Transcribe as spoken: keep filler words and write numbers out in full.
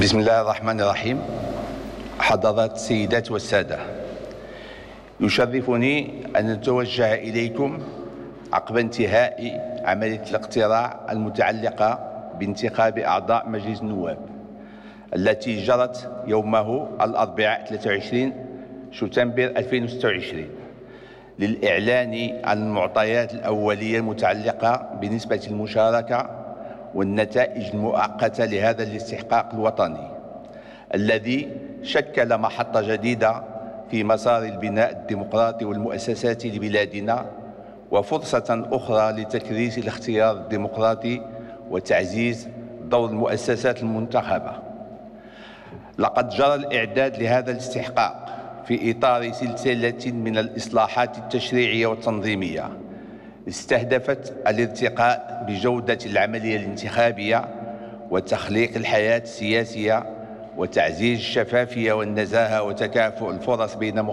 بسم الله الرحمن الرحيم. حضرات السيدات والسادة، يشرفني أن أتوجه إليكم عقب انتهاء عملية الاقتراع المتعلقة بانتخاب أعضاء مجلس النواب التي جرت يومه الأربعاء ثلاثة وعشرين شتنبر ألفين وستة وعشرين للإعلان عن المعطيات الأولية المتعلقة بنسبة المشاركة والنتائج المؤقتة لهذا الاستحقاق الوطني الذي شكل محطة جديدة في مسار البناء الديمقراطي والمؤسساتي لبلادنا، وفرصة أخرى لتكريس الاختيار الديمقراطي وتعزيز دور المؤسسات المنتخبة. لقد جرى الإعداد لهذا الاستحقاق في إطار سلسلة من الإصلاحات التشريعية والتنظيمية استهدفت الارتقاء بجودة العملية الانتخابية وتخليق الحياة السياسية وتعزيز الشفافية والنزاهة وتكافؤ الفرص بين